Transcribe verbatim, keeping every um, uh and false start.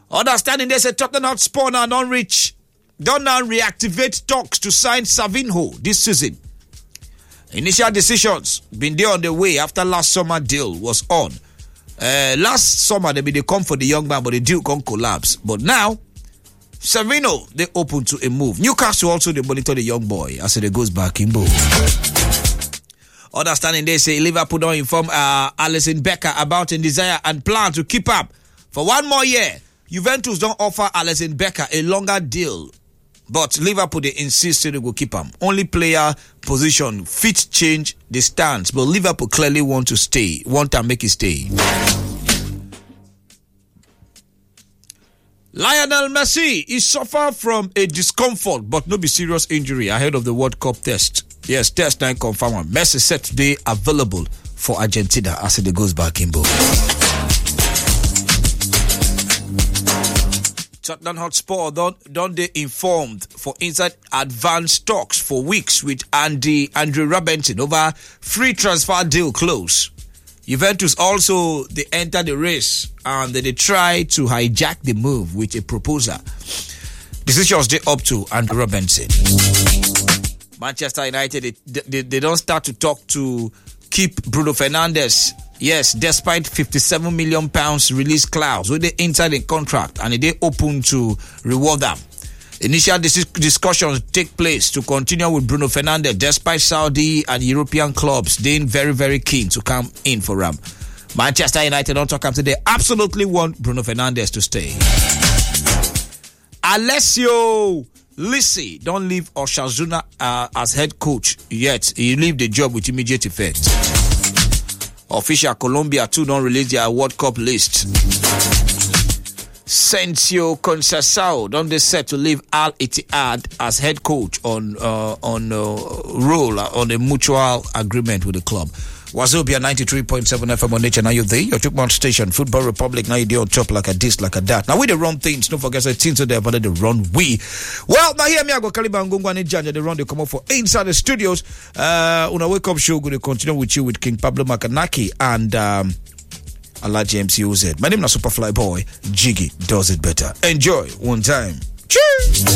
Understanding they say Tottenham Hotspur now don't reach, don't now reactivate talks to sign Savinho this season. Initial decisions been there on the way after last summer deal was on. Uh, last summer they be they come for the young man, but the deal can't collapse. But now, Savinho they open to a move. Newcastle also they monitor the young boy as it goes back in both. Understanding they say Liverpool don't inform uh, Alisson Becker about a desire and plan to keep up for one more year. Juventus don't offer Alisson Becker a longer deal, but Liverpool they insist they will keep him. Only player position fit change the stance, but Liverpool clearly want to stay, want to make it stay. Lionel Messi is suffer from a discomfort, but no be serious injury ahead of the World Cup test. Yes, test nine confirmed. Messi set today available for Argentina as it goes back in both. Tottenham Hotspur don't, don't they informed for inside advanced talks for weeks with Andy Andrew Robinson over free transfer deal close. Juventus also they enter the race and they, they try to hijack the move with a proposal. Decisions they up to Andrew Robinson. Manchester United they, they, they don't start to talk to keep Bruno Fernandes. Yes, despite fifty-seven million pounds release clause, with the inside the contract and they open to reward them. Initial dis- discussions take place to continue with Bruno Fernandes, despite Saudi and European clubs being very, very keen to come in for him. Manchester United don't talk after they absolutely want Bruno Fernandes to stay. Alessio Lissi don't leave Osasuna uh, as head coach yet. He leave the job with immediate effect. Official Colombia too don't release their World Cup list. Sergio Conceição don't they set to leave Al Ittihad as head coach on uh, on uh, role uh, on a mutual agreement with the club. Wazobia ninety-three point seven F M on Nature. Now you're there, your Chukmount station, Football Republic. Now you're there on top like a this, like a that. Now we the wrong things. Don't forget the things there, but the wrong we. Well, now here me I go Kaliba Ngungu and Janja. The run they come up for inside the studios. Uh, on a wake up show, going to continue with you with King Pablo Makanaki and um, Alaji M C O Z. My name is Superfly Boy. Jiggy does it better. Enjoy one time. Cheers.